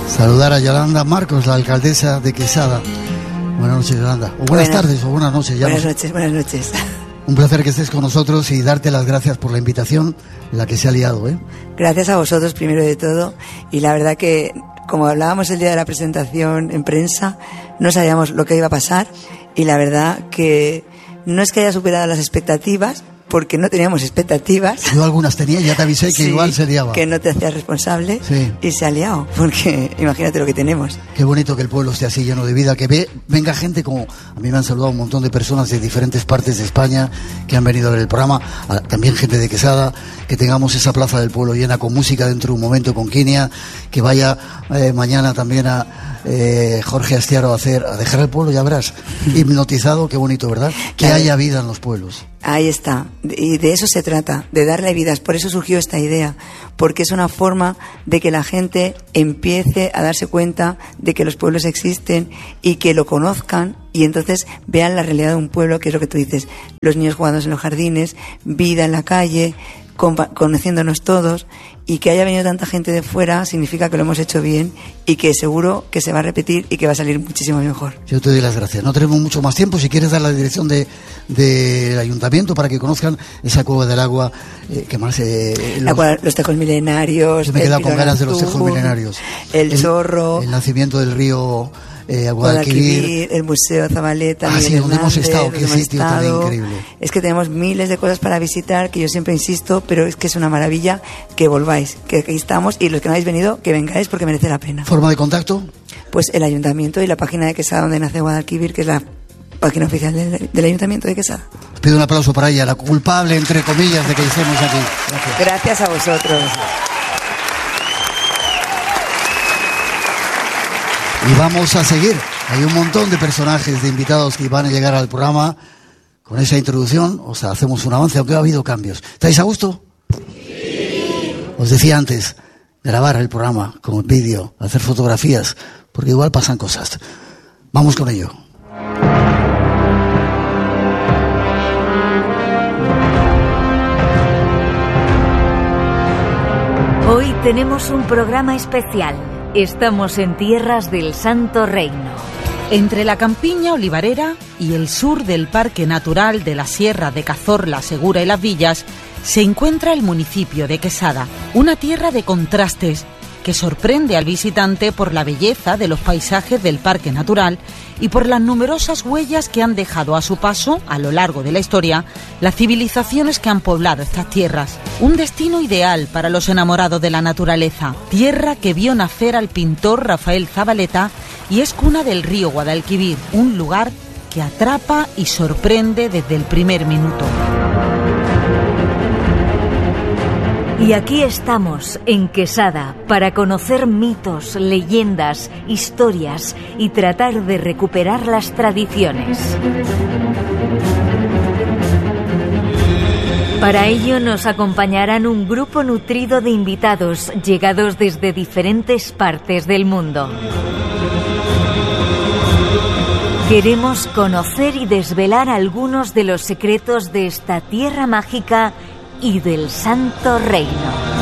Saludar a Yolanda Marcos, la alcaldesa de Quesada. Buenas noches, Yolanda. O buenas tardes o buenas noches. Buenas noches. Un placer que estés con nosotros y darte las gracias por la invitación, la que se ha liado, ¿eh? Gracias a vosotros, primero de todo. Y la verdad que, como hablábamos el día de la presentación en prensa, no sabíamos lo que iba a pasar. Y la verdad que no es que haya superado las expectativas, porque no teníamos expectativas. Yo algunas tenía, ya te avisé que sí, igual se liaba. Que no te hacías responsable, sí. Y se ha liado, porque imagínate lo que tenemos. Qué bonito que el pueblo esté así lleno de vida, que venga gente como... A mí me han saludado un montón de personas de diferentes partes de España que han venido a ver el programa, también gente de Quesada, que tengamos esa plaza del pueblo llena con música dentro de un momento con Quinia, que vaya mañana también a Jorge Astiaro a dejar el pueblo, ya verás, hipnotizado, qué bonito, ¿verdad? Que haya vida en los pueblos. Ahí está, y de eso se trata, de darle vidas. Por eso surgió esta idea, porque es una forma de que la gente empiece a darse cuenta de que los pueblos existen y que lo conozcan, y entonces vean la realidad de un pueblo, que es lo que tú dices, los niños jugando en los jardines, vida en la calle, conociéndonos todos. Y que haya venido tanta gente de fuera significa que lo hemos hecho bien y que seguro que se va a repetir y que va a salir muchísimo mejor. Yo te doy las gracias. No tenemos mucho más tiempo. Si quieres dar la dirección del ayuntamiento para que conozcan esa cueva del agua, que más los tejos milenarios. Yo me he quedado con ganas de los tejos milenarios. El Chorro. El nacimiento del río Guadalquivir, el Museo Zabaleta, sí, donde hemos estado, qué sitio tan increíble. Es que tenemos miles de cosas para visitar, que yo siempre insisto, pero es que es una maravilla que volváis, que aquí estamos, y los que no habéis venido, que vengáis porque merece la pena. ¿Forma de contacto? Pues el ayuntamiento y la página de Quesada donde nace Guadalquivir, que es la página oficial del ayuntamiento de Quesada. Os pido un aplauso para ella, la culpable, entre comillas, de que estemos aquí. Gracias a vosotros. Y vamos a seguir. Hay un montón de personajes, de invitados que van a llegar al programa. Con esa introducción, hacemos un avance, aunque ha habido cambios. ¿Estáis a gusto? Sí. Os decía antes, grabar el programa con vídeo, hacer fotografías, porque igual pasan cosas. Vamos con ello. Hoy tenemos un programa especial. Estamos en tierras del Santo Reino. Entre la campiña olivarera y el sur del Parque Natural de la Sierra de Cazorla, Segura y Las Villas, se encuentra el municipio de Quesada, una tierra de contrastes que sorprende al visitante por la belleza de los paisajes del Parque Natural y por las numerosas huellas que han dejado a su paso, a lo largo de la historia, las civilizaciones que han poblado estas tierras. Un destino ideal para los enamorados de la naturaleza, tierra que vio nacer al pintor Rafael Zabaleta y es cuna del río Guadalquivir, un lugar que atrapa y sorprende desde el primer minuto. Y aquí estamos, en Quesada, para conocer mitos, leyendas, historias y tratar de recuperar las tradiciones. Para ello nos acompañarán un grupo nutrido de invitados llegados desde diferentes partes del mundo. Queremos conocer y desvelar algunos de los secretos de esta tierra mágica y del Santo Reino.